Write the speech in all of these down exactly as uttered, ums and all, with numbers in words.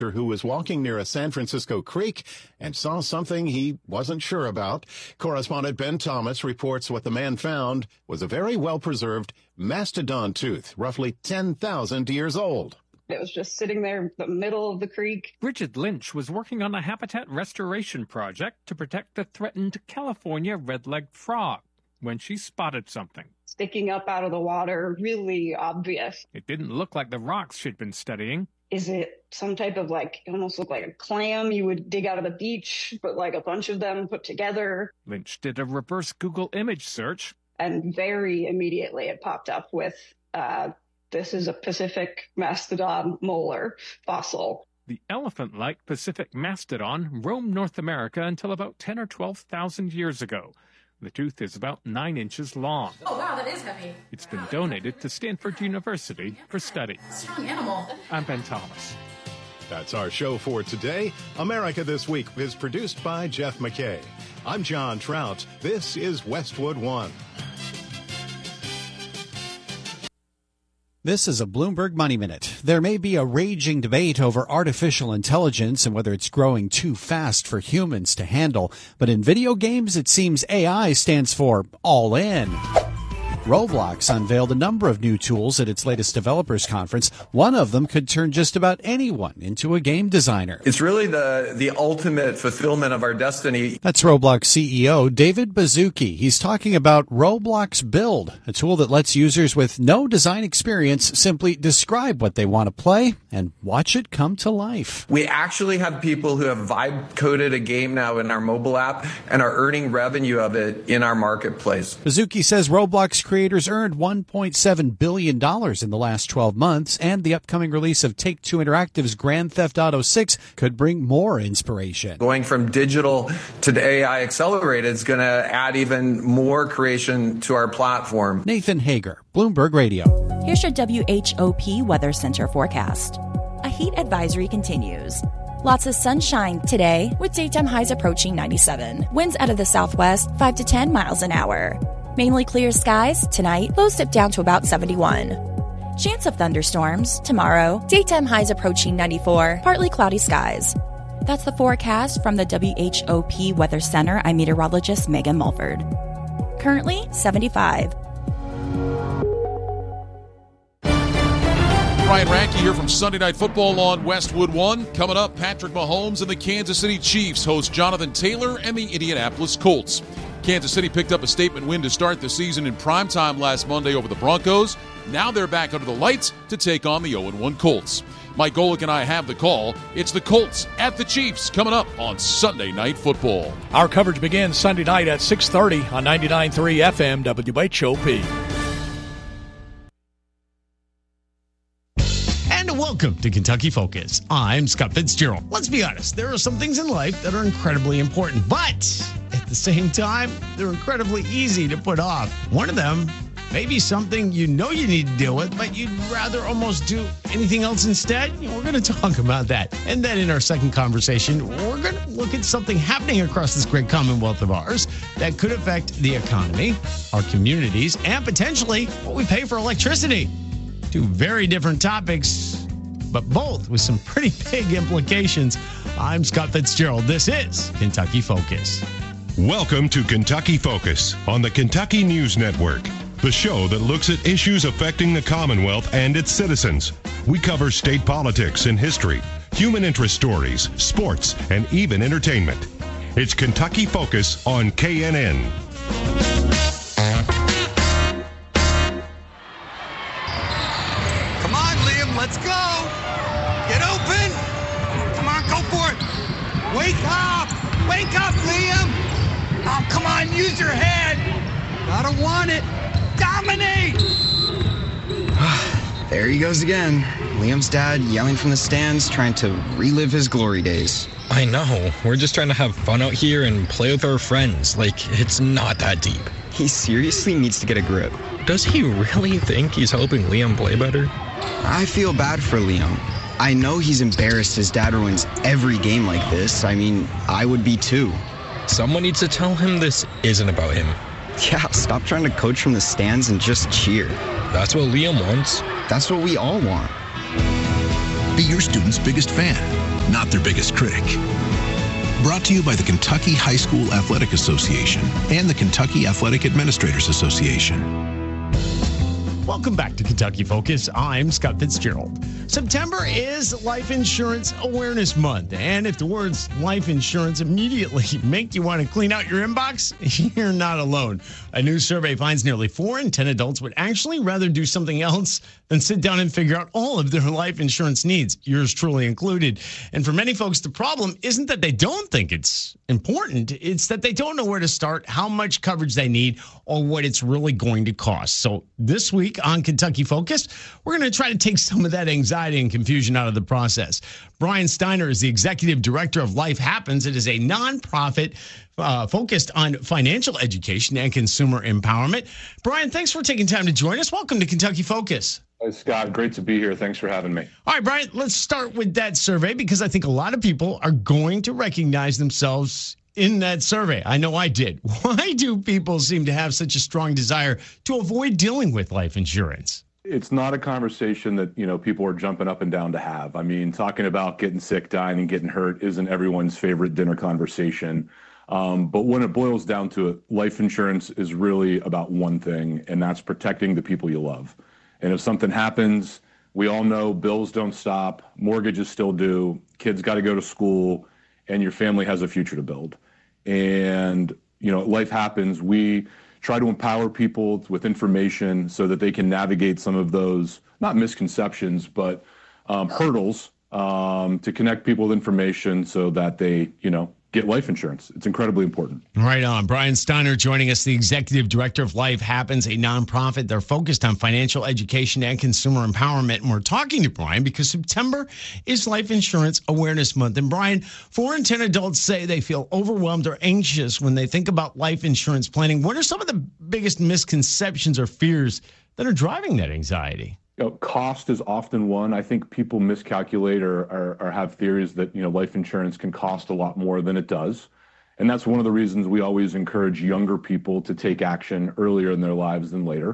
who was walking near a San Francisco creek and saw something he wasn't sure about. Correspondent Ben Thomas reports what the man found was a very well-preserved mastodon tooth, roughly ten thousand years old. It was just sitting there in the middle of the creek. Bridget Lynch was working on a habitat restoration project to protect the threatened California red-legged frog when she spotted something Sticking up out of the water, really obvious. It didn't look like the rocks she'd been studying. Is it some type of like, it almost looked like a clam you would dig out of the beach, but like a bunch of them put together. Lynch did a reverse Google image search. And very immediately it popped up with, uh, this is a Pacific mastodon molar fossil. The elephant-like Pacific mastodon roamed North America until about ten or twelve thousand years ago. The tooth is about nine inches long. Oh, wow, that is heavy. It's been donated to Stanford University for study. Strong animal. I'm Ben Thomas. That's our show for today. America This Week is produced by Jeff McKay. I'm John Trout. This is Westwood One. This is a Bloomberg Money Minute. There may be a raging debate over artificial intelligence and whether it's growing too fast for humans to handle. But in video games, it seems A I stands for all in. Roblox unveiled a number of new tools at its latest developers conference. One of them could turn just about anyone into a game designer. It's really the the ultimate fulfillment of our destiny. That's Roblox C E O David Baszucki. He's talking about Roblox Build, a tool that lets users with no design experience simply describe what they want to play and watch it come to life. We actually have people who have vibe coded a game now in our mobile app and are earning revenue of it in our marketplace. Baszucki says Roblox creators earned one point seven billion dollars in the last twelve months, and the upcoming release of Take-Two Interactive's Grand Theft Auto six could bring more inspiration. Going from digital to the A I accelerated is going to add even more creation to our platform. Nathan Hager, Bloomberg Radio. Here's your W H O P Weather Center forecast. A heat advisory continues. Lots of sunshine today with daytime highs approaching ninety-seven. Winds out of the southwest, five to ten miles an hour. Mainly clear skies tonight, lows dip down to about seventy-one. Chance of thunderstorms tomorrow, daytime highs approaching ninety-four, partly cloudy skies. That's the forecast from the W H O P Weather Center. I'm meteorologist Megan Mulford. Currently seventy-five. Ryan Radke here from Sunday Night Football on Westwood One. Coming up, Patrick Mahomes and the Kansas City Chiefs host Jonathan Taylor and the Indianapolis Colts. Kansas City picked up a statement win to start the season in primetime last Monday over the Broncos. Now they're back under the lights to take on the oh and one Colts. Mike Golick and I have the call. It's the Colts at the Chiefs coming up on Sunday Night Football. Our coverage begins Sunday night at six thirty on ninety-nine point three F M W H O P. And welcome to Kentucky Focus. I'm Scott Fitzgerald. Let's be honest, there are some things in life that are incredibly important, but at the same time, they're incredibly easy to put off. One of them may be something you know you need to deal with, but you'd rather almost do anything else instead. You know, we're going to talk about that. And then in our second conversation, we're going to look at something happening across this great Commonwealth of ours that could affect the economy, our communities, and potentially what we pay for electricity. Two very different topics, but both with some pretty big implications. I'm Scott Fitzgerald. This is Kentucky Focus. Welcome to Kentucky Focus on the Kentucky News Network, the show that looks at issues affecting the Commonwealth and its citizens. We cover state politics and history, human interest stories, sports, and even entertainment. It's Kentucky Focus on K N N. Come on, Liam, let's go. Get open. Come on, go for it. Wake up. Wake up, Liam. Oh, come on, use your head. Gotta want it. Dominate. There he goes again. Liam's dad yelling from the stands, trying to relive his glory days. I know. We're just trying to have fun out here and play with our friends. Like, it's not that deep. He seriously needs to get a grip. Does he really think he's helping Liam play better? I feel bad for Liam. I know he's embarrassed his dad ruins every game like this. I mean, I would be too. Someone needs to tell him this isn't about him. Yeah, stop trying to coach from the stands and just cheer. That's what Liam wants. That's what we all want. Be your student's biggest fan. not their biggest critic. Brought to you by the Kentucky High School Athletic Association and the Kentucky Athletic Administrators Association. Welcome back to Kentucky Focus. I'm Scott Fitzgerald. September is Life Insurance Awareness Month. And if the words life insurance immediately make you want to clean out your inbox, you're not alone. A new survey finds nearly four in ten adults would actually rather do something else than sit down and figure out all of their life insurance needs, yours truly included. And for many folks, the problem isn't that they don't think it's important. It's that they don't know where to start, how much coverage they need, or what it's really going to cost. So this week on Kentucky Focus, we're going to try to take some of that anxiety and confusion out of the process. Brian Steiner is the executive director of Life Happens. It is a nonprofit uh, focused on financial education and consumer empowerment. Brian, thanks for taking time to join us. Welcome to Kentucky Focus. Hi, Scott. Great to be here. Thanks for having me. All right, Brian, let's start with that survey because I think a lot of people are going to recognize themselves in that survey. I know I did. Why do people seem to have such a strong desire to avoid dealing with life insurance? It's not a conversation that, you know, people are jumping up and down to have. I mean, talking about getting sick, dying, and getting hurt isn't everyone's favorite dinner conversation. Um, but when it boils down to it, life insurance is really about one thing, and that's protecting the people you love. And if something happens, we all know bills don't stop, mortgages still do, kids got to go to school, and your family has a future to build. And, you know, life happens. We try to empower people with information so that they can navigate some of those, not misconceptions, but um, hurdles um, to connect people with information so that they, you know, get life insurance. It's incredibly important. Right on. Brian Steiner joining us, the executive director of Life Happens, a nonprofit. They're focused on financial education and consumer empowerment. And we're talking to Brian because September is Life Insurance Awareness Month. And Brian, four in ten adults say they feel overwhelmed or anxious when they think about life insurance planning. What are some of the biggest misconceptions or fears that are driving that anxiety? You know, cost is often one. I think people miscalculate or, or, or have theories that, you know, life insurance can cost a lot more than it does. And that's one of the reasons we always encourage younger people to take action earlier in their lives than later.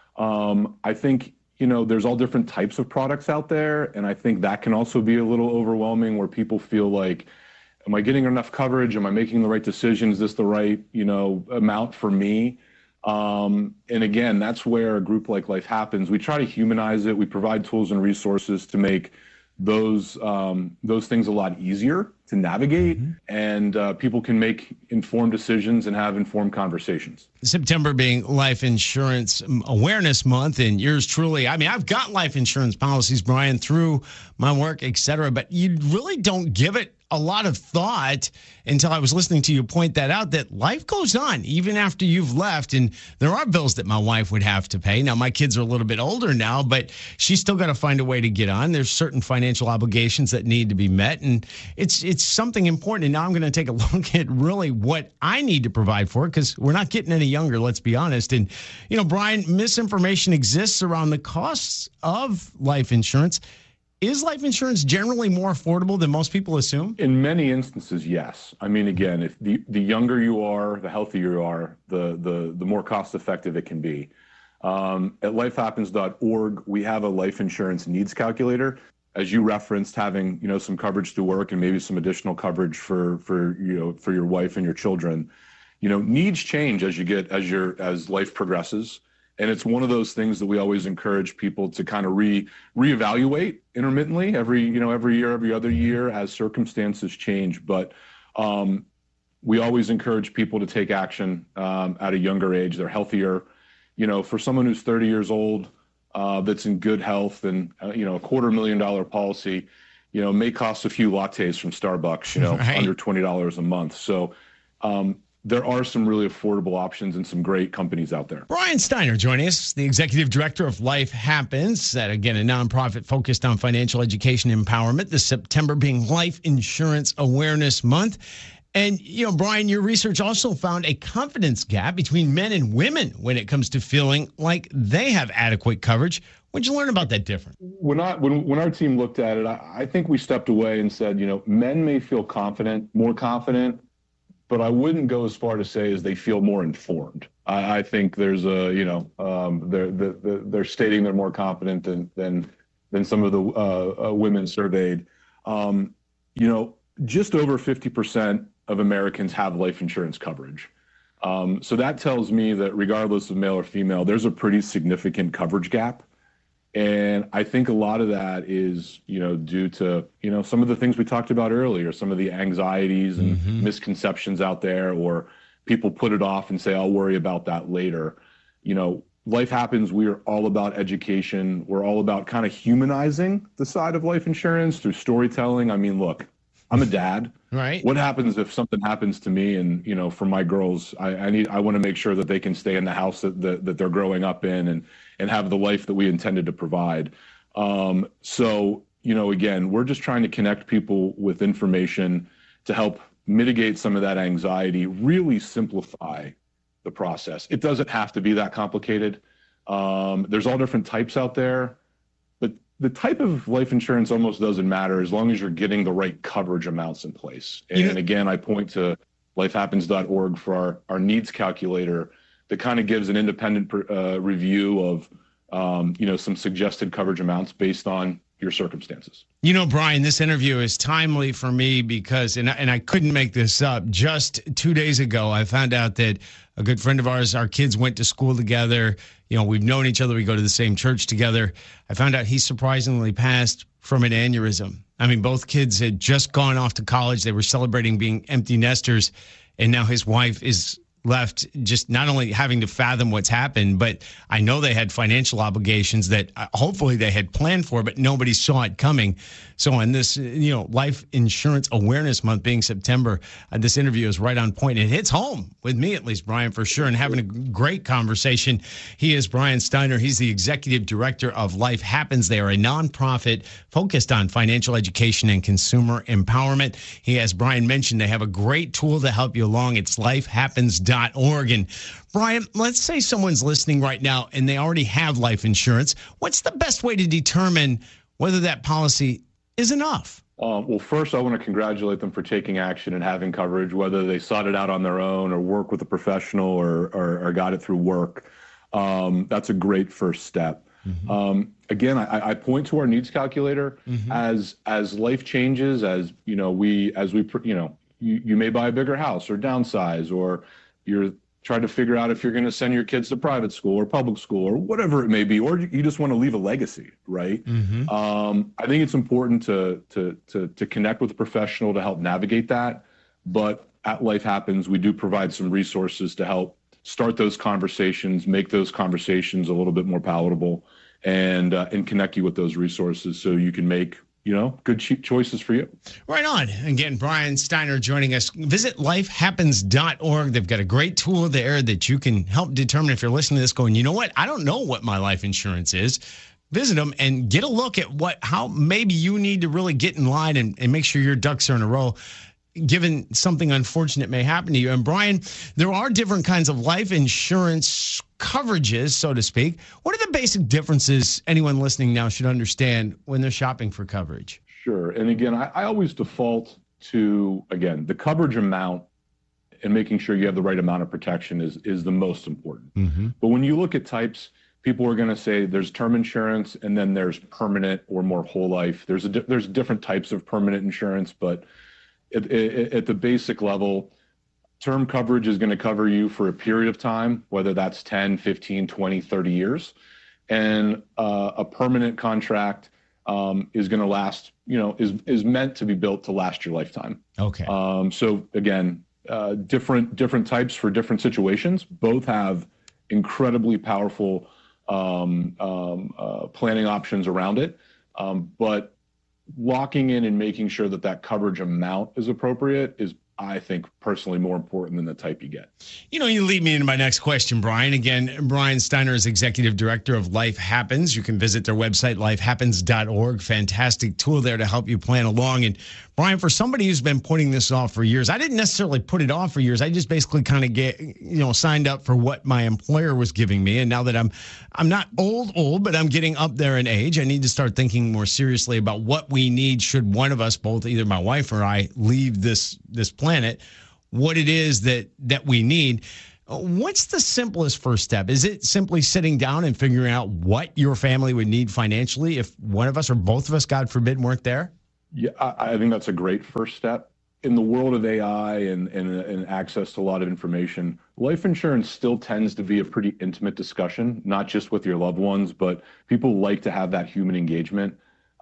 Um, I think, you know, there's all different types of products out there. And I think that can also be a little overwhelming where people feel like, am I getting enough coverage? Am I making the right decision? Is this the right, you know, amount for me? Um, and again, that's where a group like Life Happens. We try to humanize it. We provide tools and resources to make those um, those things a lot easier to navigate, mm-hmm. and uh, people can make informed decisions and have informed conversations. September being Life Insurance Awareness Month, and yours truly. I mean, I've got life insurance policies, Brian, through my work, et cetera, but you really don't give it a lot of thought until I was listening to you point that out, that life goes on even after you've left. And there are bills that my wife would have to pay. Now, my kids are a little bit older now, but she's still got to find a way to get on. There's certain financial obligations that need to be met. And it's it's something important. And now I'm going to take a look at really what I need to provide for, because we're not getting any younger, let's be honest. And, you know, Brian, misinformation exists around the costs of life insurance. Is life insurance generally more affordable than most people assume? In many instances, yes. I mean, again, if the, the younger you are, the healthier you are, the the the more cost effective it can be. Um, at life happens dot org, we have a life insurance needs calculator. As you referenced, having, you know, some coverage to work and maybe some additional coverage for for you know for your wife and your children. You know, needs change as you get as your as life progresses. And it's one of those things that we always encourage people to kind of re reevaluate intermittently every, you know, every year, every other year as circumstances change. But um, we always encourage people to take action um, at a younger age. They're healthier. You know, for someone who's thirty years old, uh, that's in good health, and, uh, you know, a quarter million dollar policy, you know, may cost a few lattes from Starbucks, you know, right. under twenty dollars a month. So, um, there are some really affordable options and some great companies out there. Brian Steiner joining us, the executive director of Life Happens, that again, a nonprofit focused on financial education empowerment, this September being Life Insurance Awareness Month. And, you know, Brian, your research also found a confidence gap between men and women when it comes to feeling like they have adequate coverage. What'd you learn about that difference? When, I, when, when our team looked at it, I, I think we stepped away and said, you know, men may feel confident, more confident, but I wouldn't go as far to say as they feel more informed. I, I think there's a, you know, um, they're, they're, they're stating they're more confident than than, than some of the uh, uh, women surveyed. Um, you know, just over fifty percent of Americans have life insurance coverage. Um, so that tells me that regardless of male or female, there's a pretty significant coverage gap. And I think a lot of that is, you know, due to, you know, some of the things we talked about earlier, some of the anxieties and mm-hmm. misconceptions out there, or people put it off and say, I'll worry about that later. You know, Life Happens, we are all about education. We're all about kind of humanizing the side of life insurance through storytelling. I mean, look, I'm a dad. Right. What happens if something happens to me? And, you know, for my girls, I, I need, I want to make sure that they can stay in the house that, that, that they're growing up in and, and have the life that we intended to provide. Um, so, you know, again, we're just trying to connect people with information to help mitigate some of that anxiety, really simplify the process. It doesn't have to be that complicated. Um, there's all different types out there, but the type of life insurance almost doesn't matter as long as you're getting the right coverage amounts in place. And, yeah. and again, I point to life happens dot org for our, our needs calculator that kind of gives an independent uh, review of, um, you know, some suggested coverage amounts based on your circumstances. You know, Brian, this interview is timely for me because, and I, and I couldn't make this up, just two days ago, I found out that a good friend of ours, our kids went to school together. You know, we've known each other. We go to the same church together. I found out he surprisingly passed from an aneurysm. I mean, both kids had just gone off to college. They were celebrating being empty nesters. And now his wife is left just not only having to fathom what's happened, but I know they had financial obligations that uh, hopefully they had planned for, but nobody saw it coming. So on this, you know, Life Insurance Awareness Month being September, uh, this interview is right on point. It hits home with me, at least, Brian, for sure, and having a great conversation. He is Brian Steiner. He's the executive director of Life Happens. They are a nonprofit focused on financial education and consumer empowerment. He, as Brian mentioned, they have a great tool to help you along. It's life happens dot org. And Brian, let's say someone's listening right now and they already have life insurance. What's the best way to determine whether that policy is enough? Um, well, first, I want to congratulate them for taking action and having coverage, whether they sought it out on their own or work with a professional or, or, or got it through work. Um, that's a great first step. Mm-hmm. Um, again, I, I point to our needs calculator. Mm-hmm. as as life changes, as you know, we as we you know, you, you may buy a bigger house or downsize, or you're trying to figure out if you're going to send your kids to private school or public school or whatever it may be, or you just want to leave a legacy, right? Mm-hmm. Um, I think it's important to, to, to, to connect with a professional to help navigate that. But at Life Happens, we do provide some resources to help start those conversations, make those conversations a little bit more palatable, and, uh, and connect you with those resources so you can make, you know, good choices for you. Right on. Again, Brian Steiner joining us. Visit life happens dot org. They've got a great tool there that you can help determine if you're listening to this going, you know what? I don't know what my life insurance is. Visit them and get a look at what, how maybe you need to really get in line and, and make sure your ducks are in a row, given something unfortunate may happen to you. And Brian, there are different kinds of life insurance coverages, so to speak. What are the basic differences anyone listening now should understand when they're shopping for coverage? Sure. And again, I, I always default to, again, the coverage amount and making sure you have the right amount of protection is, is the most important. Mm-hmm. But when you look at types, people are going to say there's term insurance and then there's permanent or more whole life. There's a, there's different types of permanent insurance, but at, at, at the basic level, term coverage is going to cover you for a period of time, whether that's ten, fifteen, twenty, thirty years. And uh, a permanent contract um, is going to last, you know, is, is meant to be built to last your lifetime. Okay. Um, so again, uh, different, different types for different situations. Both have incredibly powerful um, um, uh, planning options around it. Um, but locking in and making sure that that coverage amount is appropriate is, I think, personally more important than the type you get. You know, you lead me into my next question, Brian. Again, Brian Steiner is executive director of Life Happens. You can visit their website, life happens dot org. Fantastic tool there to help you plan along. And Brian, for somebody who's been putting this off for years, I didn't necessarily put it off for years. I just basically kind of get, you know, signed up for what my employer was giving me. And now that I'm, I'm not old, old, but I'm getting up there in age, I need to start thinking more seriously about what we need should one of us, both either my wife or I, leave this, this planet, what it is that, that we need. What's the simplest first step? Is it simply sitting down and figuring out what your family would need financially if one of us or both of us, God forbid, weren't there? Yeah, I, I think that's a great first step. In the world of A I and, and, and access to a lot of information, life insurance still tends to be a pretty intimate discussion, not just with your loved ones, but people like to have that human engagement.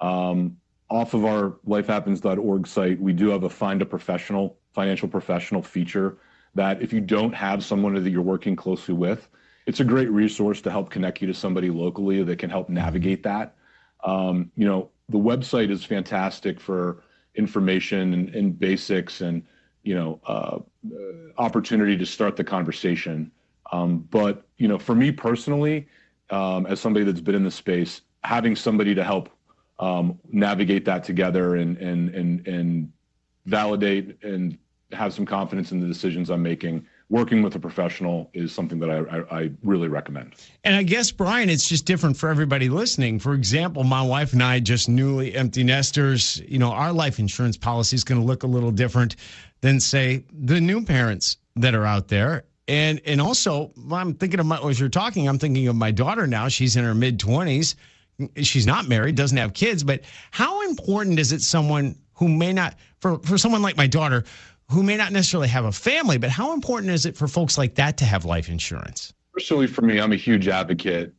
Um, off of our life happens dot org site, we do have a find a professional, financial professional feature that if you don't have someone that you're working closely with, it's a great resource to help connect you to somebody locally that can help navigate that. Um, you know, the website is fantastic for information and, and basics and, you know, uh, opportunity to start the conversation. Um, but, you know, for me personally, um, as somebody that's been in the space, having somebody to help um, navigate that together and, and, and, and validate and have some confidence in the decisions I'm making, working with a professional is something that I, I, I really recommend. And I guess, Brian, it's just different for everybody listening. For example, my wife and I, just newly empty nesters, you know, our life insurance policy is going to look a little different than, say, the new parents that are out there. And and also, I'm thinking of my, as you're talking, I'm thinking of my daughter now. She's in her mid-twenties. She's not married, doesn't have kids. But how important is it someone who may not, for, for someone like my daughter, who may not necessarily have a family, but how important is it for folks like that to have life insurance? Personally, for me, I'm a huge advocate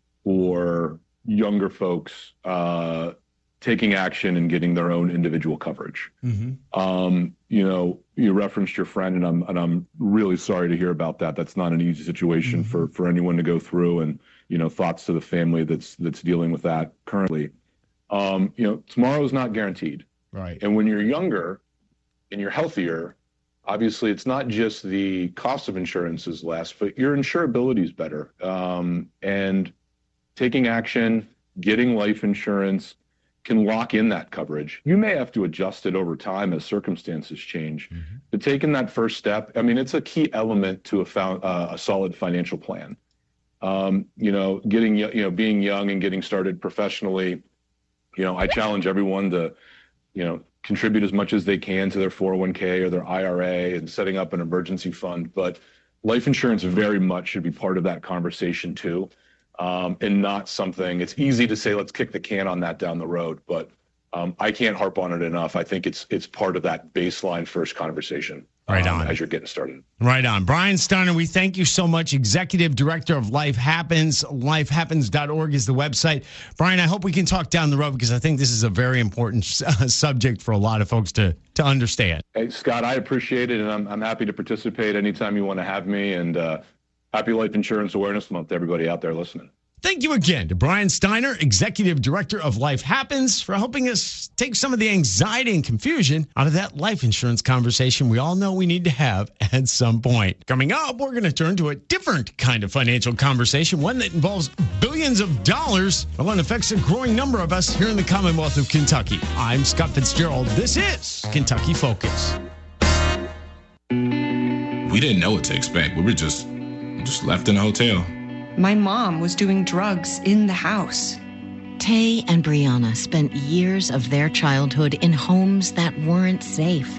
for younger folks uh, taking action and getting their own individual coverage. Mm-hmm. Um, you know, you referenced your friend, and I'm and I'm really sorry to hear about that. That's not an easy situation mm-hmm. for for anyone to go through, and you know, thoughts to the family that's that's dealing with that currently. Um, you know, tomorrow is not guaranteed, right? And when you're younger and you're healthier, obviously, it's not just the cost of insurance is less, but your insurability is better. Um, and taking action, getting life insurance can lock in that coverage. You may have to adjust it over time as circumstances change. Mm-hmm. But taking that first step, I mean, it's a key element to a, found, uh, a solid financial plan. Um, you know, getting, you know, being young and getting started professionally, you know, I challenge everyone to, you know, contribute as much as they can to their four oh one k or their I R A and setting up an emergency fund. But life insurance very much should be part of that conversation too, um, and not something, it's easy to say, let's kick the can on that down the road, but um, I can't harp on it enough. I think it's it's part of that baseline first conversation. Right on. Um, as you're getting started. Right on. Brian Steiner, we thank you so much. Executive Director of Life Happens. life happens dot org is the website. Brian, I hope we can talk down the road because I think this is a very important uh, subject for a lot of folks to to understand. Hey, Scott, I appreciate it, and I'm, I'm happy to participate anytime you want to have me. And uh, happy Life Insurance Awareness Month to everybody out there listening. Thank you again to Brian Steiner, Executive Director of Life Happens, for helping us take some of the anxiety and confusion out of that life insurance conversation we all know we need to have at some point. Coming up, we're going to turn to a different kind of financial conversation, one that involves billions of dollars, but one affects a growing number of us here in the Commonwealth of Kentucky. I'm Scott Fitzgerald. This is Kentucky Focus. We didn't know what to expect. We were just, just left in a hotel. My mom was doing drugs in the house. Tay and Brianna spent years of their childhood in homes that weren't safe.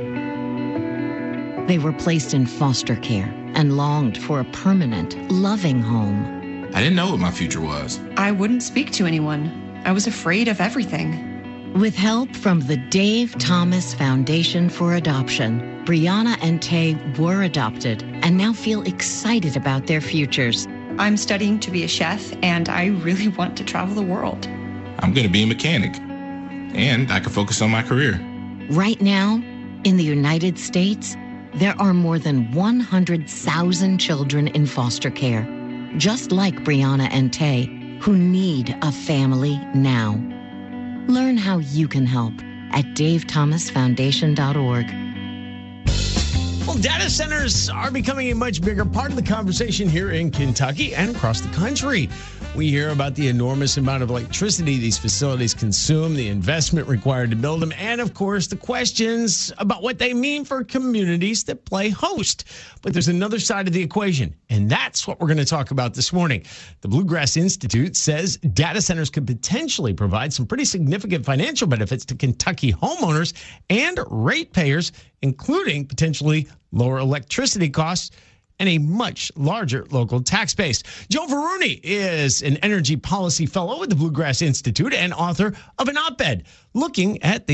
They were placed in foster care and longed for a permanent, loving home. I didn't know what my future was. I wouldn't speak to anyone. I was afraid of everything. With help from the Dave Thomas Foundation for Adoption, Brianna and Tay were adopted and now feel excited about their futures. I'm studying to be a chef, and I really want to travel the world. I'm going to be a mechanic, and I can focus on my career. Right now, in the United States, there are more than one hundred thousand children in foster care, just like Brianna and Tay, who need a family now. Learn how you can help at dave thomas foundation dot org. Well, data centers are becoming a much bigger part of the conversation here in Kentucky and across the country. We hear about the enormous amount of electricity these facilities consume, the investment required to build them, and, of course, the questions about what they mean for communities that play host. But there's another side of the equation, and that's what we're going to talk about this morning. The Bluegrass Institute says data centers could potentially provide some pretty significant financial benefits to Kentucky homeowners and ratepayers, including potentially lower electricity costs and a much larger local tax base. Joe Varuni is an energy policy fellow at the Bluegrass Institute and author of an op-ed looking at these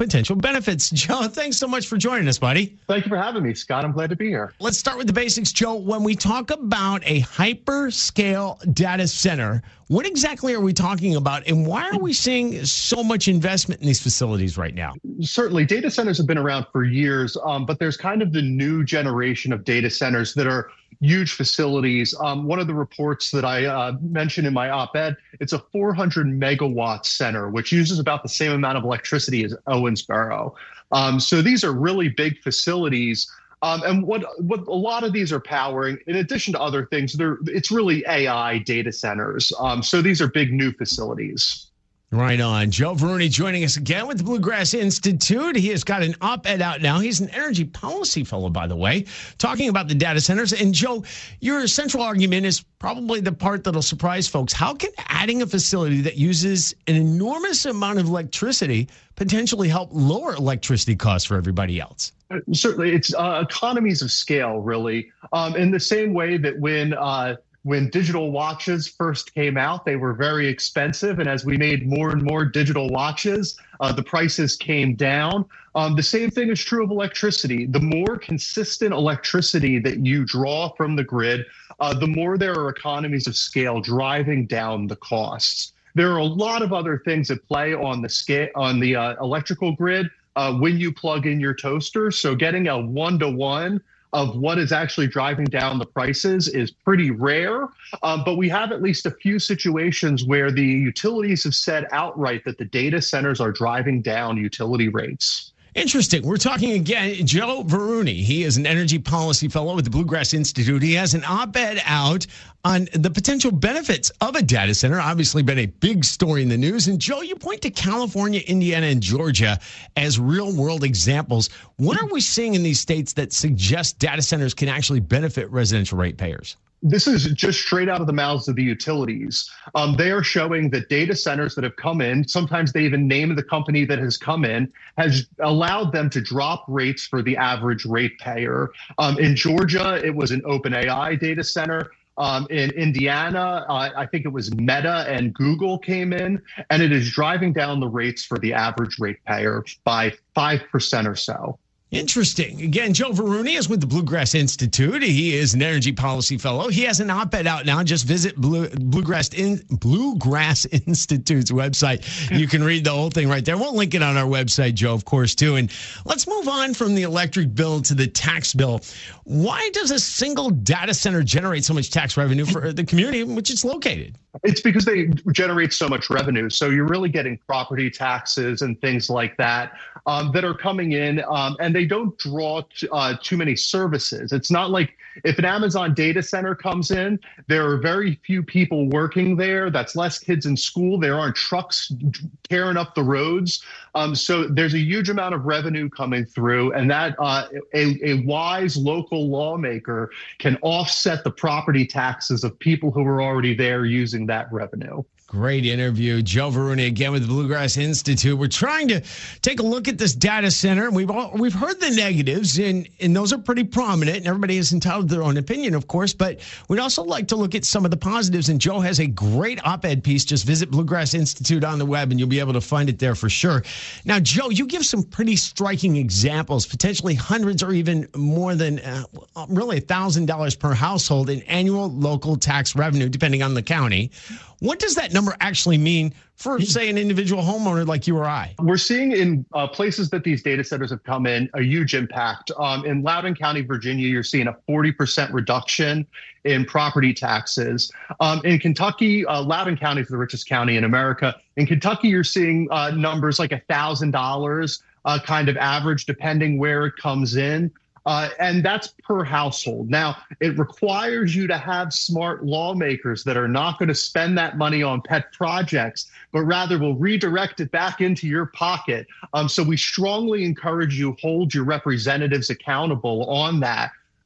potential benefits. Joe, thanks so much for joining us, buddy. Thank you for having me, Scott. I'm glad to be here. Let's start with the basics, Joe. When we talk about a hyperscale data center, what exactly are we talking about, and why are we seeing so much investment in these facilities right now? Certainly, data centers have been around for years, um, but there's kind of the new generation of data centers that are huge facilities. Um, one of the reports that I uh, mentioned in my op-ed, it's a four hundred megawatt center, which uses about the same amount of electricity as Owensboro. Um, so these are really big facilities. Um, and what what a lot of these are powering, in addition to other things, they're it's really A I data centers. Um, so these are big new facilities. Right on. Joe Varuni joining us again with the Bluegrass Institute. He has got an op-ed out now. He's an energy policy fellow, by the way, talking about the data centers. And Joe, your central argument is probably the part that'll surprise folks. How can adding a facility that uses an enormous amount of electricity potentially help lower electricity costs for everybody else? Certainly, it's uh, economies of scale, really. Um, in the same way that when uh, When digital watches first came out, they were very expensive. And as we made more and more digital watches, uh, the prices came down. Um, the same thing is true of electricity. The more consistent electricity that you draw from the grid, uh, the more there are economies of scale driving down the costs. There are a lot of other things at play on the scale on the uh, electrical grid uh, when you plug in your toaster. So getting a one-to-one of what is actually driving down the prices is pretty rare. Um, but we have at least a few situations where the utilities have said outright that the data centers are driving down utility rates. Interesting. We're talking again, Joe Varuni. He is an energy policy fellow with the Bluegrass Institute. He has an op-ed out on the potential benefits of a data center. Obviously been a big story in the news. And Joe, you point to California, Indiana, and Georgia as real-world examples. What are we seeing in these states that suggest data centers can actually benefit residential ratepayers? This is just straight out of the mouths of the utilities. Um, they are showing that data centers that have come in, sometimes they even name the company that has come in, has allowed them to drop rates for the average ratepayer. Um, in Georgia, it was an OpenAI data center. Um, in Indiana, uh, I think it was Meta and Google came in, and it is driving down the rates for the average ratepayer by five percent or so. Interesting. Again, Joe Varuni is with the Bluegrass Institute. He is an energy policy fellow. He has an op-ed out now. Just visit Blue, Bluegrass, in, Bluegrass Institute's website. You can read the whole thing right there. We'll link it on our website, Joe, of course, too. And let's move on from the electric bill to the tax bill. Why does a single data center generate so much tax revenue for the community in which it's located? It's because they generate so much revenue. So you're really getting property taxes and things like that um, that are coming in, um, and they don't draw t- uh, too many services. It's not like if an Amazon data center comes in, there are very few people working there. That's less kids in school. There aren't trucks tearing up the roads. Um, so there's a huge amount of revenue coming through, and that uh, a, a wise local lawmaker can offset the property taxes of people who are already there using that revenue. Great interview. Joe Varuni again with the Bluegrass Institute. We're trying to take a look at this data center. We've all, we've heard the negatives, and, and those are pretty prominent, and everybody is entitled to their own opinion, of course, but we'd also like to look at some of the positives, and Joe has a great op-ed piece. Just visit Bluegrass Institute on the web, and you'll be able to find it there for sure. Now, Joe, you give some pretty striking examples, potentially hundreds or even more than uh, really one thousand dollars per household in annual local tax revenue, depending on the county. What does that number actually mean for, say, an individual homeowner like you or I? We're seeing in uh, places that these data centers have come in a huge impact. Um, in Loudoun County, Virginia, you're seeing a forty percent reduction in property taxes. Um, in Kentucky, uh, Loudoun County is the richest county in America. In Kentucky, you're seeing uh, numbers like one thousand dollars uh, kind of average, depending where it comes in. Uh, and that's per household. Now, it requires you to have smart lawmakers that are not going to spend that money on pet projects, but rather will redirect it back into your pocket. Um, so we strongly encourage you hold your representatives accountable on that.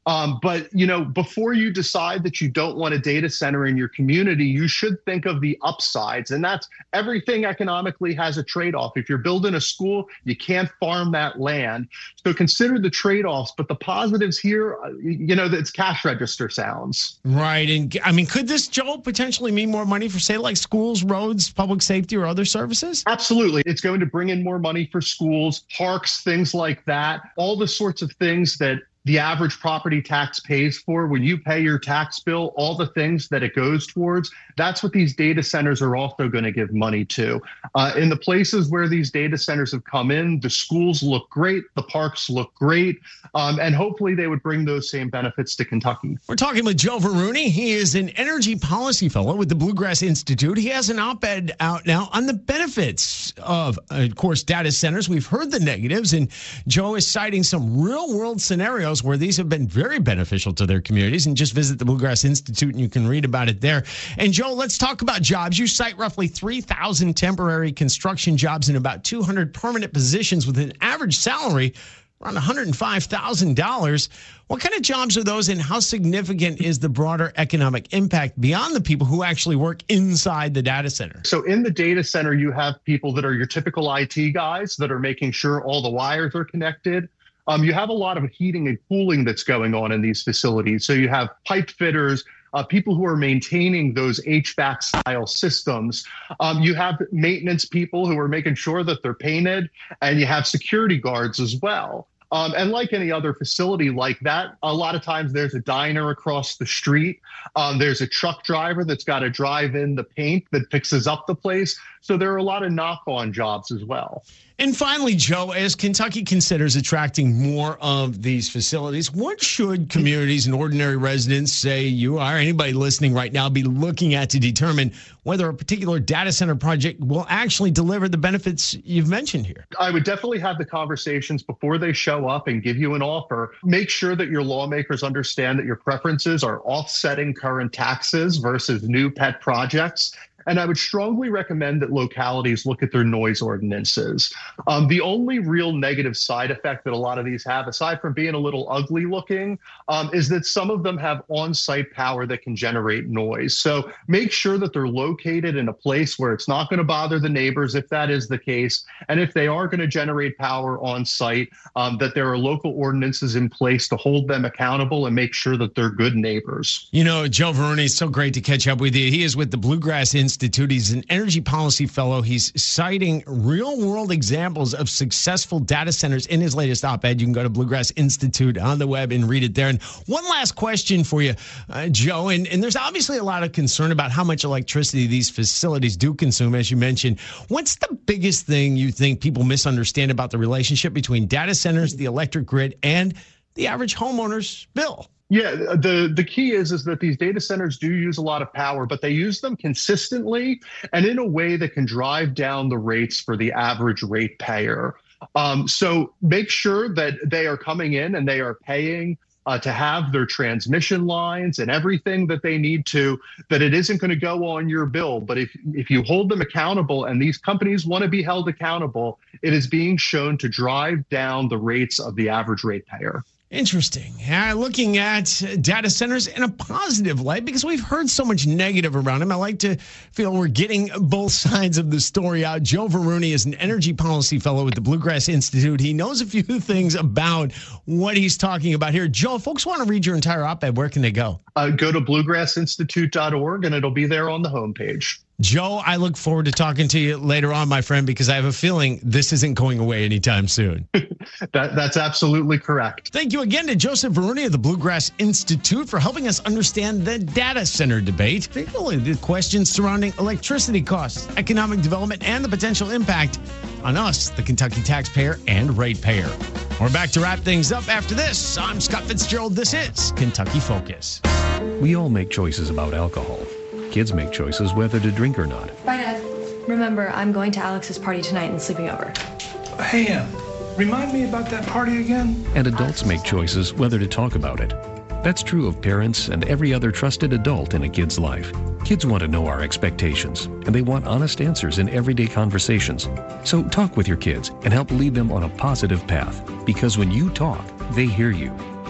Um, but, you know, before you decide that you don't want a data center in your community, you should think of the upsides. And that's everything economically has a trade-off. If you're building a school, you can't farm that land. So consider the trade-offs. But the positives here, you know, it's cash register sounds. Right. And I mean, could this, Joe, potentially mean more money for, say, like schools, roads, public safety, or other services? Absolutely. It's going to bring in more money for schools, parks, things like that, all the sorts of things that the average property tax pays for. When you pay your tax bill, all the things that it goes towards, that's what these data centers are also going to give money to. Uh, in the places where these data centers have come in, the schools look great, the parks look great, um, and hopefully they would bring those same benefits to Kentucky. We're talking with Joe Varuni. He is an energy policy fellow with the Bluegrass Institute. He has an op-ed out now on the benefits of, of course, data centers. We've heard the negatives, and Joe is citing some real-world scenarios where these have been very beneficial to their communities. And just visit the Bluegrass Institute and you can read about it there. And Joe, let's talk about jobs. You cite roughly three thousand temporary construction jobs and about two hundred permanent positions with an average salary around one hundred five thousand dollars. What kind of jobs are those, and how significant is the broader economic impact beyond the people who actually work inside the data center? So in the data center, you have people that are your typical I T guys that are making sure all the wires are connected. Um, you have a lot of heating and cooling that's going on in these facilities. So you have pipe fitters, uh, people who are maintaining those H V A C style systems. Um, you have maintenance people who are making sure that they're painted, and you have security guards as well. Um, and like any other facility like that, a lot of times there's a diner across the street. Um, there's a truck driver that's got to drive in the paint that fixes up the place. So there are a lot of knock-on jobs as well. And finally, Joe, as Kentucky considers attracting more of these facilities, what should communities and ordinary residents, say you are, anybody listening right now, be looking at to determine whether a particular data center project will actually deliver the benefits you've mentioned here? I would definitely have the conversations before they show up and give you an offer. Make sure that your lawmakers understand that your preferences are offsetting current taxes versus new pet projects. And I would strongly recommend that localities look at their noise ordinances. Um, the only real negative side effect that a lot of these have, aside from being a little ugly looking, um, is that some of them have on-site power that can generate noise. So make sure that they're located in a place where it's not going to bother the neighbors, if that is the case. And if they are going to generate power on-site, um, that there are local ordinances in place to hold them accountable and make sure that they're good neighbors. You know, Joe Varuni, it's so great to catch up with you. He is with the Bluegrass Institute. He's an energy policy fellow. He's citing real-world examples of successful data centers in his latest op-ed. You can go to Bluegrass Institute on the web and read it there. And one last question for you, uh, Joe, and, and there's obviously a lot of concern about how much electricity these facilities do consume, as you mentioned. What's the biggest thing you think people misunderstand about the relationship between data centers, the electric grid, and the average homeowner's bill? Yeah, the, the key is, is that these data centers do use a lot of power, but they use them consistently and in a way that can drive down the rates for the average rate payer. Um, so make sure that they are coming in and they are paying uh, to have their transmission lines and everything that they need to, that it isn't going to go on your bill. But if, if you hold them accountable, and these companies want to be held accountable, it is being shown to drive down the rates of the average rate payer. Interesting. Uh, looking at data centers in a positive light, because we've heard so much negative around them. I like to feel we're getting both sides of the story out. Joe Varuni is an energy policy fellow with the Bluegrass Institute. He knows a few things about what he's talking about here. Joe, if folks want to read your entire op-ed, where can they go? Uh, go to bluegrass institute dot org, and it'll be there on the homepage. Joe, I look forward to talking to you later on, my friend, because I have a feeling this isn't going away anytime soon. that, that's absolutely correct. Thank you again to Joseph Varuni of the Bluegrass Institute for helping us understand the data center debate, particularly the questions surrounding electricity costs, economic development, and the potential impact on us, the Kentucky taxpayer and ratepayer. We're back to wrap things up after this. I'm Scott Fitzgerald. This is Kentucky Focus. We all make choices about alcohol. Kids make choices whether to drink or not. Bye, Dad. Remember, I'm going to Alex's party tonight and sleeping over. Hey, Em, remind me about that party again? And adults make choices whether to talk about it. That's true of parents and every other trusted adult in a kid's life. Kids want to know our expectations, and they want honest answers in everyday conversations. So talk with your kids and help lead them on a positive path, because when you talk, they hear you.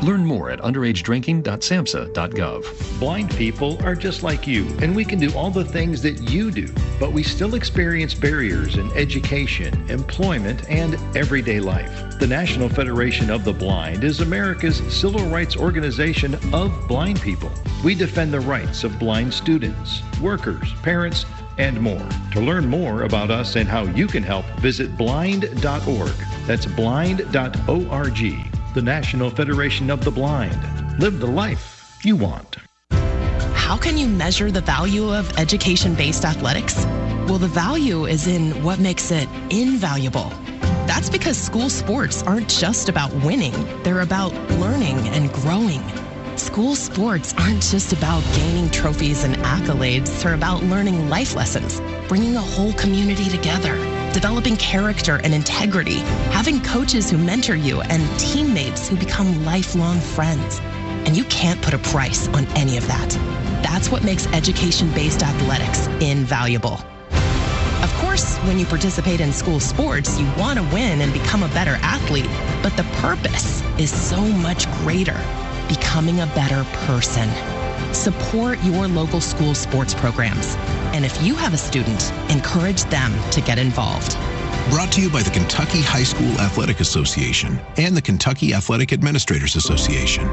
Learn more at underage drinking dot samhsa dot gov. Blind people are just like you, and we can do all the things that you do, but we still experience barriers in education, employment, and everyday life. The National Federation of the Blind is America's civil rights organization of blind people. We defend the rights of blind students, workers, parents, and more. To learn more about us and how you can help, visit blind dot org. That's blind dot org. The National Federation of the Blind. Live the life you want. How can you measure the value of education-based athletics? Well, the value is in what makes it invaluable. That's because school sports aren't just about winning. They're about learning and growing. School sports aren't just about gaining trophies and accolades. They're about learning life lessons, bringing a whole community together, developing character and integrity, having coaches who mentor you, and teammates who become lifelong friends. And you can't put a price on any of that. That's what makes education-based athletics invaluable. Of course, when you participate in school sports, you want to win and become a better athlete, but the purpose is so much greater. Becoming a better person. Support your local school sports programs. And if you have a student, encourage them to get involved. Brought to you by the Kentucky High School Athletic Association and the Kentucky Athletic Administrators Association.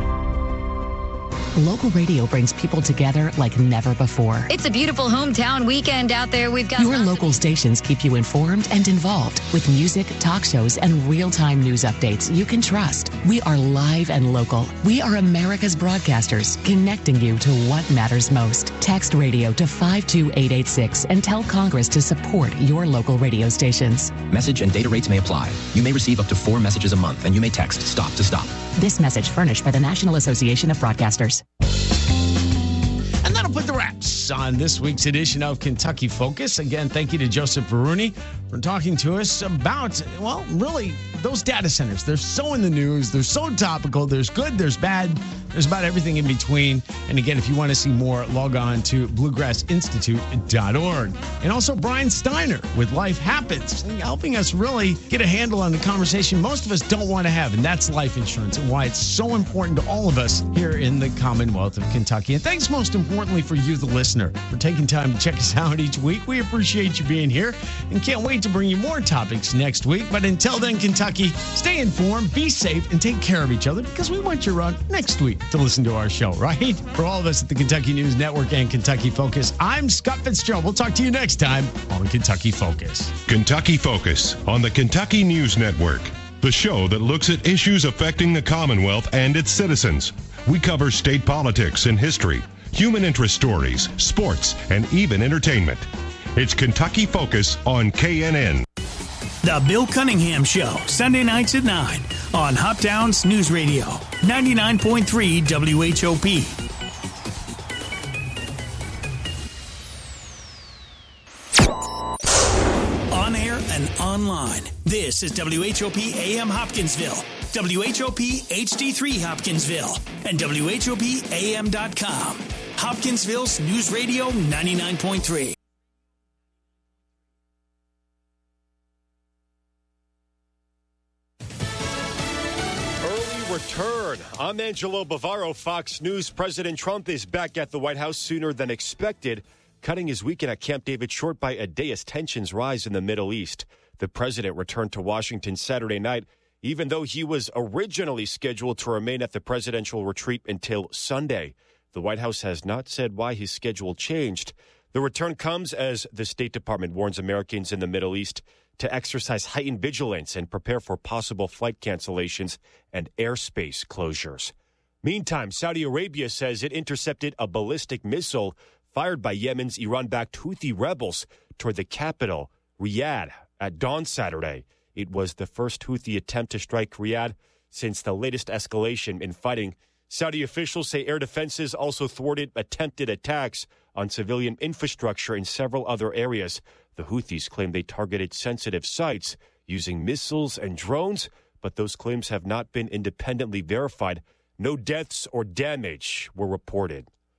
Local radio brings people together like never before. It's a beautiful hometown weekend out there. We've got Your local stations keep you informed and involved with music, talk shows, and real-time news updates you can trust. We are live and local. We are America's broadcasters, connecting you to what matters most. Text radio to five two eight eight six and tell Congress to support your local radio stations. Message and data rates may apply. You may receive up to four messages a month, and you may text STOP to stop. This message furnished by the National Association of Broadcasters. And that'll put the wraps on this week's edition of Kentucky Focus. Again, thank you to Joseph Baruni for talking to us about, well, really, those data centers. They're so in the news. They're so topical. There's good, there's bad, there's about everything in between. And again, if you want to see more, log on to bluegrass institute dot org. And also Brian Steiner with Life Happens, helping us really get a handle on the conversation most of us don't want to have, and that's life insurance and why it's so important to all of us here in the Commonwealth of Kentucky. And thanks most importantly for you, the listener, for taking time to check us out each week. We appreciate you being here and can't wait to bring you more topics next week. But until then, Kentucky, stay informed, be safe, and take care of each other because we want you around next week to listen to our show, right? For all of us at the Kentucky News Network and Kentucky Focus, I'm Scott Fitzgerald. We'll talk to you next time on Kentucky Focus. Kentucky Focus on the Kentucky News Network, the show that looks at issues affecting the Commonwealth and its citizens. We cover state politics and history, human interest stories, sports, and even entertainment. It's Kentucky Focus on K N N. The Bill Cunningham Show, Sunday nights at nine on Hoptown's News Radio, ninety-nine point three W H O P. On air and online, this is W H O P A M Hopkinsville, W H O P H D three Hopkinsville, and W H O P A M dot com. Hopkinsville's News Radio ninety-nine point three. Return. I'm Angelo Bavaro, Fox News. President Trump is back at the White House sooner than expected, cutting his weekend at Camp David short by a day as tensions rise in the Middle East. The president returned to Washington Saturday night, even though he was originally scheduled to remain at the presidential retreat until Sunday. The White House has not said why his schedule changed. The return comes as the State Department warns Americans in the Middle East to exercise heightened vigilance and prepare for possible flight cancellations and airspace closures. Meantime, Saudi Arabia says it intercepted a ballistic missile fired by Yemen's Iran-backed Houthi rebels toward the capital, Riyadh, at dawn Saturday. It was the first Houthi attempt to strike Riyadh since the latest escalation in fighting. Saudi officials say air defenses also thwarted attempted attacks on civilian infrastructure in several other areas. The Houthis claim they targeted sensitive sites using missiles and drones, but those claims have not been independently verified. No deaths or damage were reported.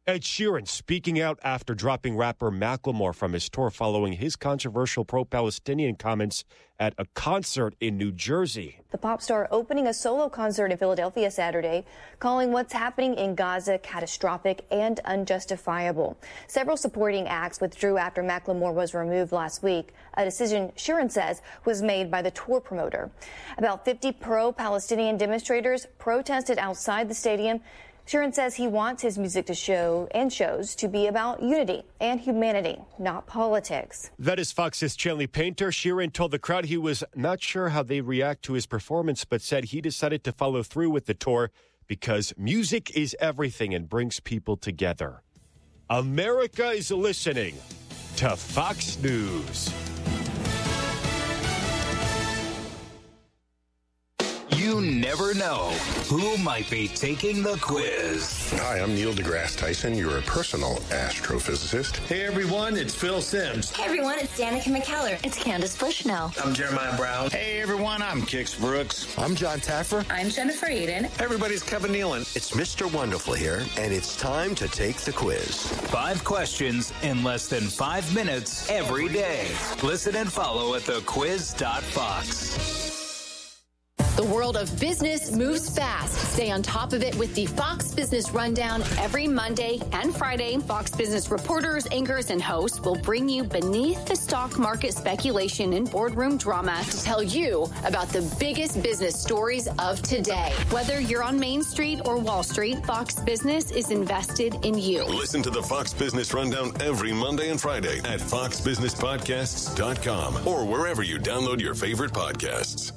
Ed Sheeran speaking out after dropping rapper Macklemore from his tour following his controversial pro-Palestinian comments at a concert in New Jersey. The pop star opening a solo concert in Philadelphia Saturday, calling what's happening in Gaza catastrophic and unjustifiable. Several supporting acts withdrew after Macklemore was removed last week, a decision Sheeran says was made by the tour promoter. About fifty pro-Palestinian demonstrators protested outside the stadium. Sheeran says he wants his music to show and shows to be about unity and humanity, not politics. That is Fox's Chanley Painter. Sheeran told the crowd he was not sure how they react to his performance, but said he decided to follow through with the tour because music is everything and brings people together. America is listening to Fox News. You never know who might be taking the quiz. Hi, I'm Neil deGrasse Tyson, your personal astrophysicist. Hey everyone, it's Phil Simms. Hey everyone, it's Danica McKellar. It's Candace Bushnell. I'm Jeremiah Brown. Hey everyone, I'm Kix Brooks. I'm John Taffer. I'm Jennifer Eden. Everybody's Kevin Nealon. It's Mister Wonderful here, and it's time to take the quiz. Five questions in less than five minutes every day. Listen and follow at the quiz dot fox. The world of business moves fast. Stay on top of it with the Fox Business Rundown every Monday and Friday. Fox Business reporters, anchors, and hosts will bring you beneath the stock market speculation and boardroom drama to tell you about the biggest business stories of today. Whether you're on Main Street or Wall Street, Fox Business is invested in you. Listen to the Fox Business Rundown every Monday and Friday at fox business podcasts dot com or wherever you download your favorite podcasts.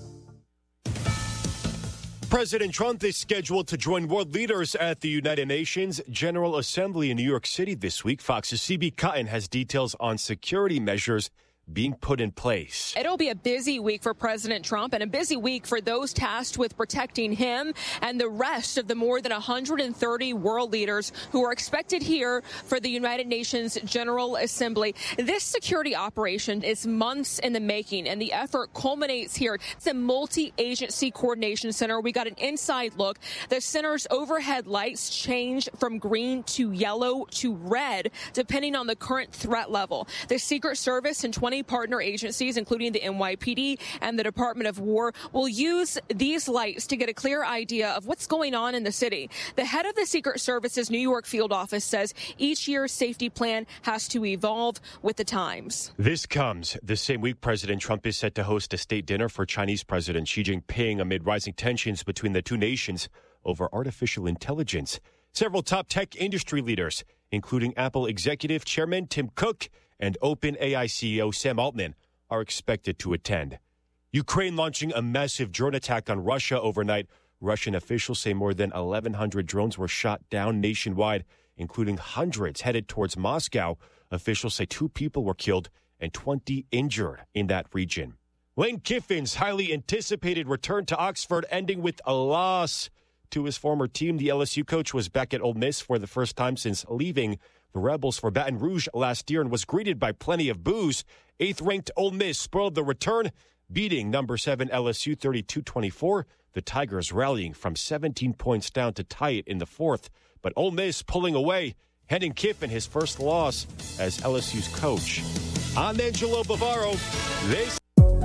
President Trump is scheduled to join world leaders at the United Nations General Assembly in New York City this week. Fox's C B Cotton has details on security measures being put in place. It'll be a busy week for President Trump and a busy week for those tasked with protecting him and the rest of the more than one hundred thirty world leaders who are expected here for the United Nations General Assembly. This security operation is months in the making, and the effort culminates here. It's a multi-agency coordination center. We got an inside look. The center's overhead lights change from green to yellow to red, depending on the current threat level. The Secret Service and twenty partner agencies, including the N Y P D and the Department of War, will use these lights to get a clear idea of what's going on in the city. The head of the Secret Service's New York field office says each year's safety plan has to evolve with the times. This comes the same week President Trump is set to host a state dinner for Chinese President Xi Jinping amid rising tensions between the two nations over artificial intelligence. Several top tech industry leaders, including Apple executive chairman Tim Cook and OpenAI C E O Sam Altman, are expected to attend. Ukraine launching a massive drone attack on Russia overnight. Russian officials say more than eleven hundred drones were shot down nationwide, including hundreds headed towards Moscow. Officials say two people were killed and twenty injured in that region. Lane Kiffin's highly anticipated return to Oxford ending with a loss to his former team. The L S U coach was back at Ole Miss for the first time since leaving the Rebels for Baton Rouge last year and was greeted by plenty of boos. Eighth-ranked Ole Miss spoiled the return, beating number seven L S U thirty-two twenty-four. The Tigers rallying from seventeen points down to tie it in the fourth, but Ole Miss pulling away, handing Kiffin his first loss as L S U's coach. I'm Angelo Bavaro. This.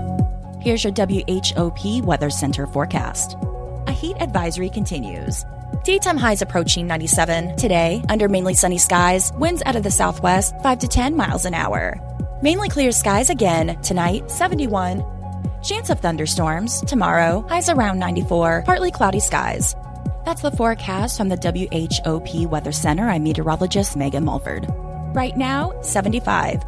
Here's your W H O P Weather Center forecast. A heat advisory continues. Daytime highs approaching ninety-seven. Today, under mainly sunny skies, winds out of the southwest, five to ten miles an hour. Mainly clear skies again. Tonight, seventy-one. Chance of thunderstorms. Tomorrow, highs around ninety-four. Partly cloudy skies. That's the forecast from the W H O P Weather Center. I'm meteorologist Megan Mulford. Right now, seventy-five.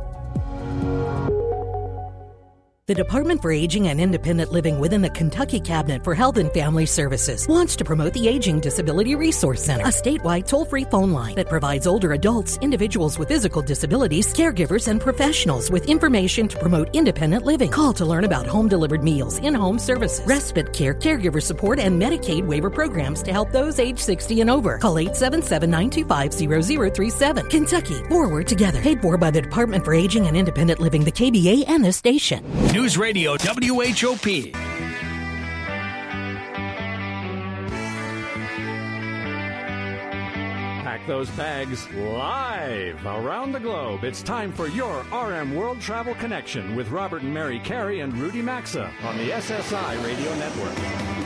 The Department for Aging and Independent Living within the Kentucky Cabinet for Health and Family Services wants to promote the Aging Disability Resource Center, a statewide toll-free phone line that provides older adults, individuals with physical disabilities, caregivers, and professionals with information to promote independent living. Call to learn about home-delivered meals, in-home services, respite care, caregiver support, and Medicaid waiver programs to help those age sixty and over. Call eight seven seven, nine two five, zero zero three seven. Kentucky, forward together. Paid for by the Department for Aging and Independent Living, the K B A, and this station. News Radio W H O P. those bags live around the globe. It's time for your R M World Travel Connection with Robert and Mary Carey and Rudy Maxa on the S S I Radio Network.